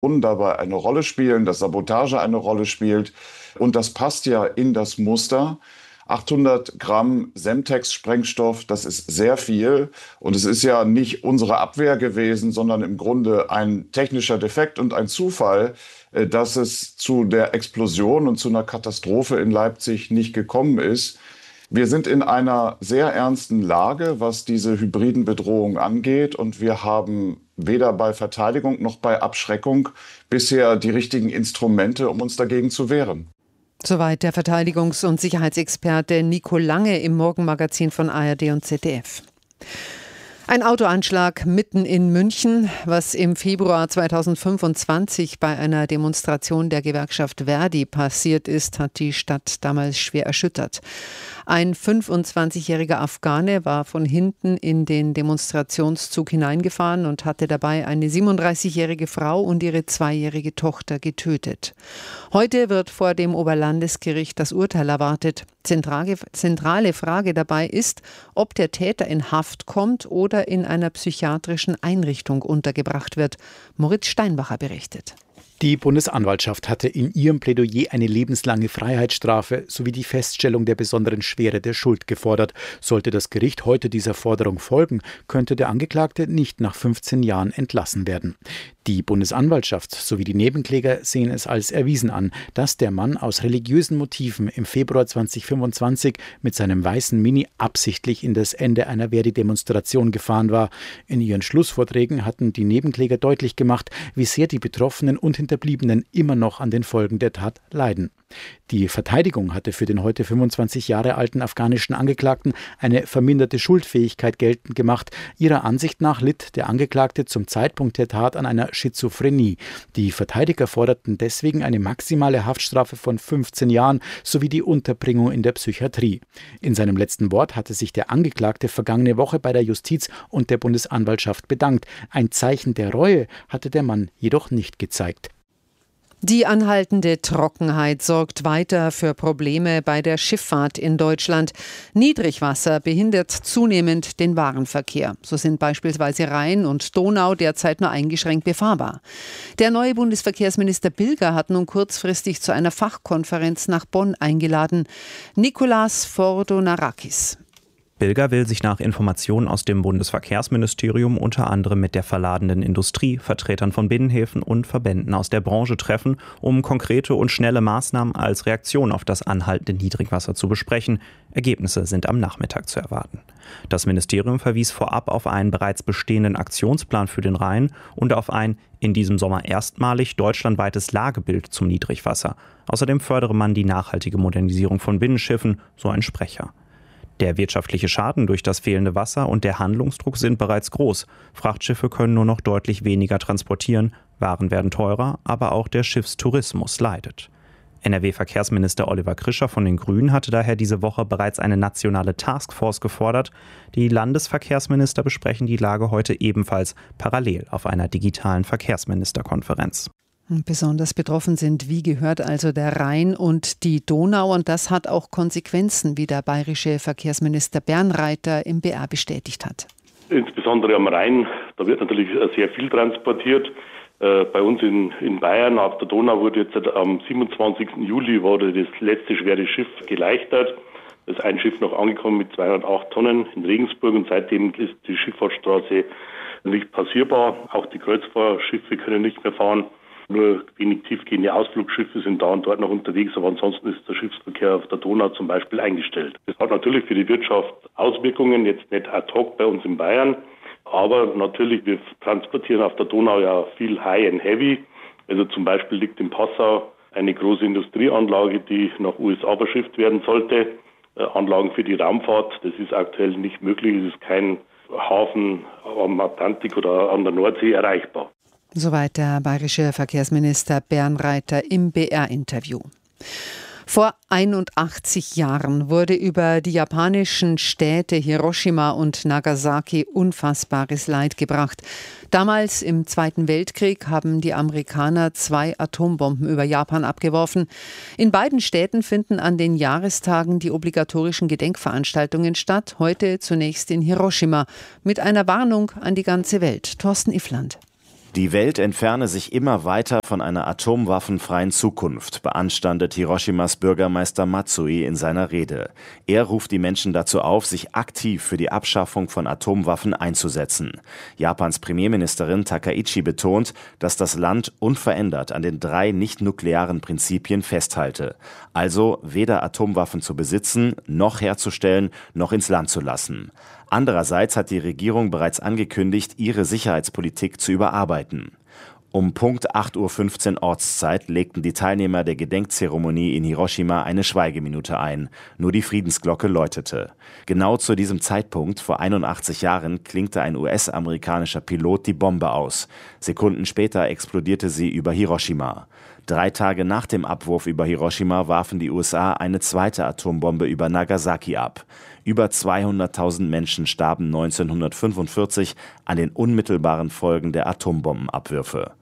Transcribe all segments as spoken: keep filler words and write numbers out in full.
dabei eine Rolle spielen, dass Sabotage eine Rolle spielt. Und das passt ja in das Muster. achthundert Gramm Semtex-Sprengstoff, das ist sehr viel. Und es ist ja nicht unsere Abwehr gewesen, sondern im Grunde ein technischer Defekt und ein Zufall, äh, dass es zu der Explosion und zu einer Katastrophe in Leipzig nicht gekommen ist. Wir sind in einer sehr ernsten Lage, was diese hybriden Bedrohungen angeht. Und wir haben weder bei Verteidigung noch bei Abschreckung bisher die richtigen Instrumente, um uns dagegen zu wehren. Soweit der Verteidigungs- und Sicherheitsexperte Nico Lange im Morgenmagazin von A R D und Z D F. Ein Autoanschlag mitten in München, was im Februar zweitausendfünfundzwanzig bei einer Demonstration der Gewerkschaft Verdi passiert ist, hat die Stadt damals schwer erschüttert. Ein fünfundzwanzigjähriger Afghane war von hinten in den Demonstrationszug hineingefahren und hatte dabei eine siebenunddreißigjährige Frau und ihre zweijährige Tochter getötet. Heute wird vor dem Oberlandesgericht das Urteil erwartet. Zentrale, zentrale Frage dabei ist, ob der Täter in Haft kommt oder in einer psychiatrischen Einrichtung untergebracht wird. Moritz Steinbacher berichtet. Die Bundesanwaltschaft hatte in ihrem Plädoyer eine lebenslange Freiheitsstrafe sowie die Feststellung der besonderen Schwere der Schuld gefordert. Sollte das Gericht heute dieser Forderung folgen, könnte der Angeklagte nicht nach fünfzehn Jahren entlassen werden. Die Bundesanwaltschaft sowie die Nebenkläger sehen es als erwiesen an, dass der Mann aus religiösen Motiven im Februar zweitausendfünfundzwanzig mit seinem weißen Mini absichtlich in das Ende einer Verdi-Demonstration gefahren war. In ihren Schlussvorträgen hatten die Nebenkläger deutlich gemacht, wie sehr die Betroffenen und Hinterbliebenen immer noch an den Folgen der Tat leiden. Die Verteidigung hatte für den heute fünfundzwanzig Jahre alten afghanischen Angeklagten eine verminderte Schuldfähigkeit geltend gemacht. Ihrer Ansicht nach litt der Angeklagte zum Zeitpunkt der Tat an einer Schizophrenie. Die Verteidiger forderten deswegen eine maximale Haftstrafe von fünfzehn Jahren sowie die Unterbringung in der Psychiatrie. In seinem letzten Wort hatte sich der Angeklagte vergangene Woche bei der Justiz und der Bundesanwaltschaft bedankt. Ein Zeichen der Reue hatte der Mann jedoch nicht gezeigt. Die anhaltende Trockenheit sorgt weiter für Probleme bei der Schifffahrt in Deutschland. Niedrigwasser behindert zunehmend den Warenverkehr. So sind beispielsweise Rhein und Donau derzeit nur eingeschränkt befahrbar. Der neue Bundesverkehrsminister Bilger hat nun kurzfristig zu einer Fachkonferenz nach Bonn eingeladen. Nikolaos Fordonarakis. Bilger will sich nach Informationen aus dem Bundesverkehrsministerium unter anderem mit der verladenden Industrie, Vertretern von Binnenhäfen und Verbänden aus der Branche treffen, um konkrete und schnelle Maßnahmen als Reaktion auf das anhaltende Niedrigwasser zu besprechen. Ergebnisse sind am Nachmittag zu erwarten. Das Ministerium verwies vorab auf einen bereits bestehenden Aktionsplan für den Rhein und auf ein in diesem Sommer erstmalig deutschlandweites Lagebild zum Niedrigwasser. Außerdem fördere man die nachhaltige Modernisierung von Binnenschiffen, so ein Sprecher. Der wirtschaftliche Schaden durch das fehlende Wasser und der Handlungsdruck sind bereits groß. Frachtschiffe können nur noch deutlich weniger transportieren, Waren werden teurer, aber auch der Schiffstourismus leidet. N R W-Verkehrsminister Oliver Krischer von den Grünen hatte daher diese Woche bereits eine nationale Taskforce gefordert. Die Landesverkehrsminister besprechen die Lage heute ebenfalls parallel auf einer digitalen Verkehrsministerkonferenz. Besonders betroffen sind, wie gehört, also der Rhein und die Donau. Und das hat auch Konsequenzen, wie der bayerische Verkehrsminister Bernreiter im B R bestätigt hat. Insbesondere am Rhein, da wird natürlich sehr viel transportiert. Bei uns in, in Bayern auf der Donau wurde jetzt am siebenundzwanzigsten Juli wurde das letzte schwere Schiff geleichtert. Da ist ein Schiff noch angekommen mit zweihundertacht Tonnen in Regensburg und seitdem ist die Schifffahrtsstraße nicht passierbar. Auch die Kreuzfahrtschiffe können nicht mehr fahren. Nur wenig tiefgehende Ausflugsschiffe sind da und dort noch unterwegs, aber ansonsten ist der Schiffsverkehr auf der Donau zum Beispiel eingestellt. Das hat natürlich für die Wirtschaft Auswirkungen, jetzt nicht ad hoc bei uns in Bayern, aber natürlich, wir transportieren auf der Donau ja viel High and Heavy. Also zum Beispiel liegt in Passau eine große Industrieanlage, die nach U S A verschifft werden sollte. Äh, Anlagen für die Raumfahrt, das ist aktuell nicht möglich, es ist kein Hafen am Atlantik oder an der Nordsee erreichbar. Soweit der bayerische Verkehrsminister Bernreiter im B R-Interview. Vor einundachtzig Jahren wurde über die japanischen Städte Hiroshima und Nagasaki unfassbares Leid gebracht. Damals im Zweiten Weltkrieg haben die Amerikaner zwei Atombomben über Japan abgeworfen. In beiden Städten finden an den Jahrestagen die obligatorischen Gedenkveranstaltungen statt. Heute zunächst in Hiroshima mit einer Warnung an die ganze Welt. Thorsten Iffland. Die Welt entferne sich immer weiter von einer atomwaffenfreien Zukunft, beanstandet Hiroshimas Bürgermeister Matsui in seiner Rede. Er ruft die Menschen dazu auf, sich aktiv für die Abschaffung von Atomwaffen einzusetzen. Japans Premierministerin Takaichi betont, dass das Land unverändert an den drei nicht-nuklearen Prinzipien festhalte. Also weder Atomwaffen zu besitzen, noch herzustellen, noch ins Land zu lassen. Andererseits hat die Regierung bereits angekündigt, ihre Sicherheitspolitik zu überarbeiten. Um Punkt acht Uhr fünfzehn Ortszeit legten die Teilnehmer der Gedenkzeremonie in Hiroshima eine Schweigeminute ein. Nur die Friedensglocke läutete. Genau zu diesem Zeitpunkt, vor einundachtzig Jahren, klinkte ein U S-amerikanischer Pilot die Bombe aus. Sekunden später explodierte sie über Hiroshima. Drei Tage nach dem Abwurf über Hiroshima warfen die U S A eine zweite Atombombe über Nagasaki ab. Über zweihunderttausend Menschen starben neunzehnhundertfünfundvierzig an den unmittelbaren Folgen der Atombombenabwürfe.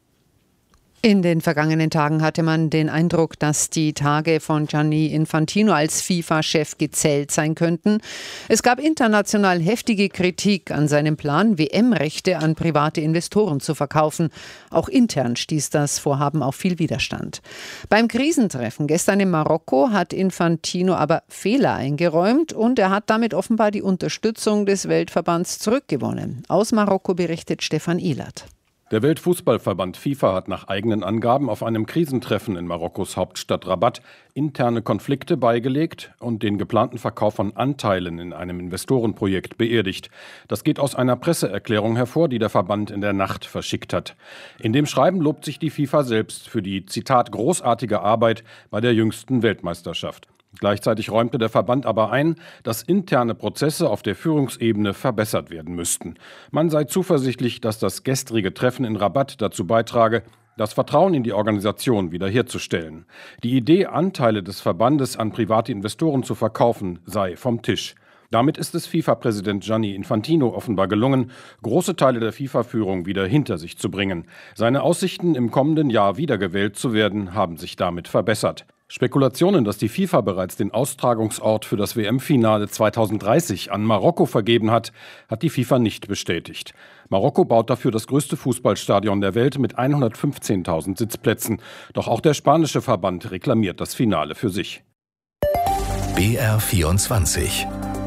In den vergangenen Tagen hatte man den Eindruck, dass die Tage von Gianni Infantino als FIFA-Chef gezählt sein könnten. Es gab international heftige Kritik an seinem Plan, W M-Rechte an private Investoren zu verkaufen. Auch intern stieß das Vorhaben auf viel Widerstand. Beim Krisentreffen gestern in Marokko hat Infantino aber Fehler eingeräumt und er hat damit offenbar die Unterstützung des Weltverbands zurückgewonnen. Aus Marokko berichtet Stefan Ihlert. Der Weltfußballverband FIFA hat nach eigenen Angaben auf einem Krisentreffen in Marokkos Hauptstadt Rabat interne Konflikte beigelegt und den geplanten Verkauf von Anteilen in einem Investorenprojekt beerdigt. Das geht aus einer Presseerklärung hervor, die der Verband in der Nacht verschickt hat. In dem Schreiben lobt sich die FIFA selbst für die, Zitat, großartige Arbeit bei der jüngsten Weltmeisterschaft. Gleichzeitig räumte der Verband aber ein, dass interne Prozesse auf der Führungsebene verbessert werden müssten. Man sei zuversichtlich, dass das gestrige Treffen in Rabat dazu beitrage, das Vertrauen in die Organisation wiederherzustellen. Die Idee, Anteile des Verbandes an private Investoren zu verkaufen, sei vom Tisch. Damit ist es FIFA-Präsident Gianni Infantino offenbar gelungen, große Teile der FIFA-Führung wieder hinter sich zu bringen. Seine Aussichten, im kommenden Jahr wiedergewählt zu werden, haben sich damit verbessert. Spekulationen, dass die FIFA bereits den Austragungsort für das W M-Finale zweitausenddreißig an Marokko vergeben hat, hat die FIFA nicht bestätigt. Marokko baut dafür das größte Fußballstadion der Welt mit hundertfünfzehntausend Sitzplätzen. Doch auch der spanische Verband reklamiert das Finale für sich. B R vierundzwanzig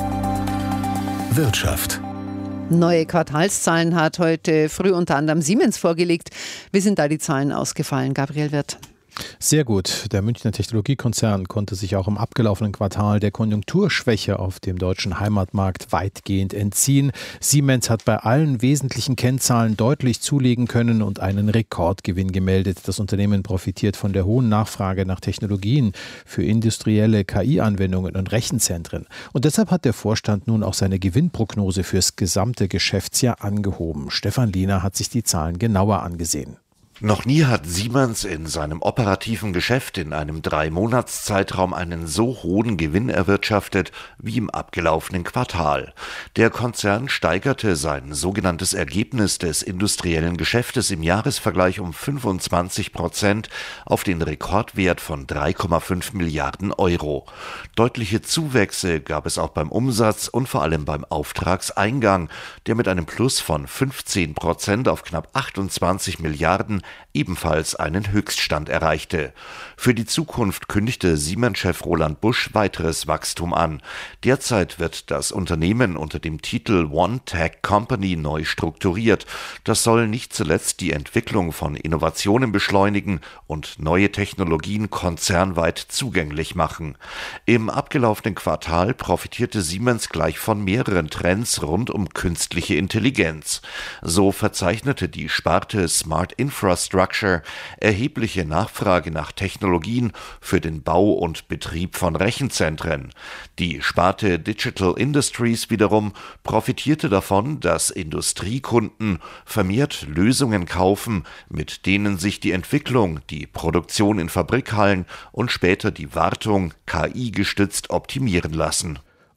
Wirtschaft. Neue Quartalszahlen hat heute früh unter anderem Siemens vorgelegt. Wie sind da die Zahlen ausgefallen, Gabriel Wirth? Sehr gut. Der Münchner Technologiekonzern konnte sich auch im abgelaufenen Quartal der Konjunkturschwäche auf dem deutschen Heimatmarkt weitgehend entziehen. Siemens hat bei allen wesentlichen Kennzahlen deutlich zulegen können und einen Rekordgewinn gemeldet. Das Unternehmen profitiert von der hohen Nachfrage nach Technologien für industrielle K I-Anwendungen und Rechenzentren. Und deshalb hat der Vorstand nun auch seine Gewinnprognose fürs gesamte Geschäftsjahr angehoben. Stefan Liener hat sich die Zahlen genauer angesehen. Noch nie hat Siemens in seinem operativen Geschäft in einem Drei-Monats-Zeitraum einen so hohen Gewinn erwirtschaftet wie im abgelaufenen Quartal. Der Konzern steigerte sein sogenanntes Ergebnis des industriellen Geschäftes im Jahresvergleich um fünfundzwanzig Prozent auf den Rekordwert von drei Komma fünf Milliarden Euro. Deutliche Zuwächse gab es auch beim Umsatz und vor allem beim Auftragseingang, der mit einem Plus von fünfzehn Prozent auf knapp achtundzwanzig Milliarden ebenfalls einen Höchststand erreichte. Für die Zukunft kündigte Siemens-Chef Roland Busch weiteres Wachstum an. Derzeit wird das Unternehmen unter dem Titel One Tech Company neu strukturiert. Das soll nicht zuletzt die Entwicklung von Innovationen beschleunigen und neue Technologien konzernweit zugänglich machen. Im abgelaufenen Quartal profitierte Siemens gleich von mehreren Trends rund um künstliche Intelligenz. So verzeichnete die Sparte Smart Infrastructure erhebliche Nachfrage nach Technologien für den Bau und Betrieb von Rechenzentren. Die Sparte Digital Industries wiederum profitierte davon, dass Industriekunden vermehrt Lösungen kaufen, mit denen sich die Entwicklung, die Produktion in Fabrikhallen und später die Wartung K I-gestützt optimieren lassen.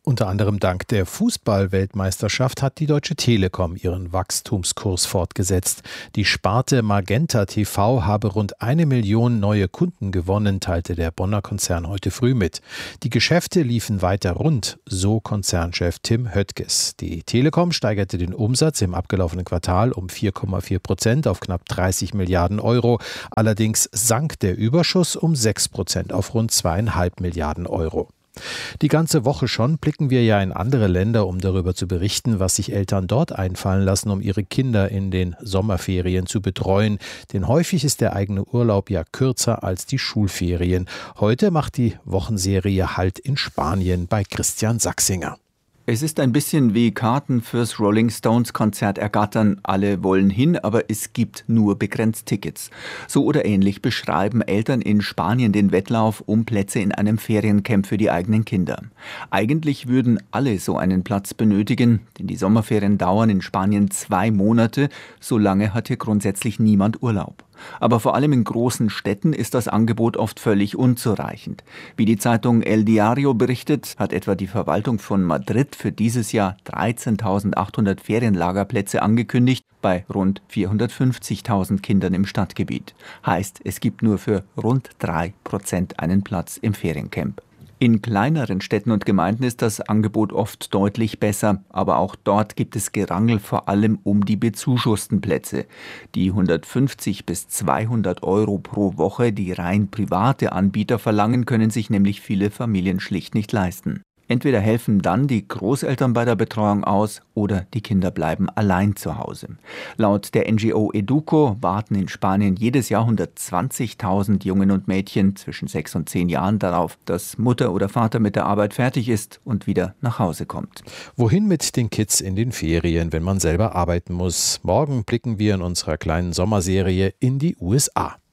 Unter anderem dank der Fußball-Weltmeisterschaft hat die Deutsche Telekom ihren Wachstumskurs fortgesetzt. Die Sparte Magenta T V habe rund eine Million neue Kunden gewonnen, teilte der Bonner Konzern heute früh mit. Die Geschäfte liefen weiter rund, so Konzernchef Tim Höttges. Die Telekom steigerte den Umsatz im abgelaufenen Quartal um vier Komma vier Prozent auf knapp dreißig Milliarden Euro. Allerdings sank der Überschuss um sechs Prozent auf rund zweieinhalb Milliarden Euro. Die ganze Woche schon blicken wir ja in andere Länder, um darüber zu berichten, was sich Eltern dort einfallen lassen, um ihre Kinder in den Sommerferien zu betreuen. Denn häufig ist der eigene Urlaub ja kürzer als die Schulferien. Heute macht die Wochenserie Halt in Spanien bei Christian Sachsinger. Es ist ein bisschen wie Karten fürs Rolling Stones Konzert ergattern. Alle wollen hin, aber es gibt nur begrenzt Tickets. So oder ähnlich beschreiben Eltern in Spanien den Wettlauf um Plätze in einem Feriencamp für die eigenen Kinder. Eigentlich würden alle so einen Platz benötigen, denn die Sommerferien dauern in Spanien zwei Monate. So lange hat hier grundsätzlich niemand Urlaub. Aber vor allem in großen Städten ist das Angebot oft völlig unzureichend. Wie die Zeitung El Diario berichtet, hat etwa die Verwaltung von Madrid für dieses Jahr dreizehntausendachthundert Ferienlagerplätze angekündigt, bei rund vierhundertfünfzigtausend Kindern im Stadtgebiet. Heißt, es gibt nur für rund drei Prozent einen Platz im Feriencamp. In kleineren Städten und Gemeinden ist das Angebot oft deutlich besser, aber auch dort gibt es Gerangel vor allem um die bezuschussten Plätze. Die hundertfünfzig bis zweihundert Euro pro Woche, die rein private Anbieter verlangen, können sich nämlich viele Familien schlicht nicht leisten. Entweder helfen dann die Großeltern bei der Betreuung aus oder die Kinder bleiben allein zu Hause. Laut der N G O Educo warten in Spanien jedes Jahr hundertzwanzigtausend Jungen und Mädchen zwischen sechs und zehn Jahren darauf, dass Mutter oder Vater mit der Arbeit fertig ist und wieder nach Hause kommt. Wohin mit den Kids in den Ferien, wenn man selber arbeiten muss? Morgen blicken wir in unserer kleinen Sommerserie in die U S A.